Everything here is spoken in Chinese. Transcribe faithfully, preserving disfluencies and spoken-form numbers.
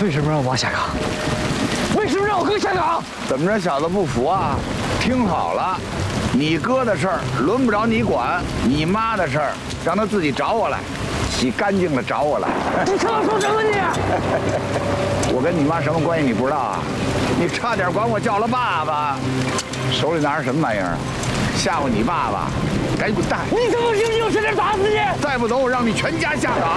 为什么让我爸下岗？为什么让我哥下岗？ 怎么着，小子不服啊？听好了，你哥的事儿轮不着你管，你妈的事儿让他自己找我来，洗干净了找我来。 你他妈说什么你？ 我跟你妈什么关系你不知道啊？你差点管我叫了爸爸，手里拿着什么玩意儿？吓唬你爸爸？赶紧滚蛋！ 你他妈信不信我现在打死你？ 再不走，我让你全家下岗！